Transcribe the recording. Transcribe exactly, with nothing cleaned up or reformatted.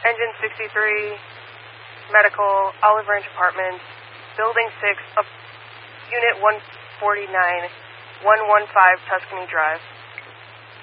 Engine sixty-three, Medical, Olive Branch Apartments, Building six, up, Unit one forty-nine, one one five Tuscany Drive.